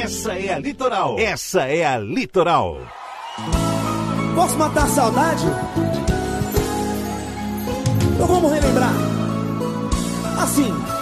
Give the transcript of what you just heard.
Essa é a Litoral. Essa é a Litoral. Posso matar a saudade? Então vamos relembrar. Assim.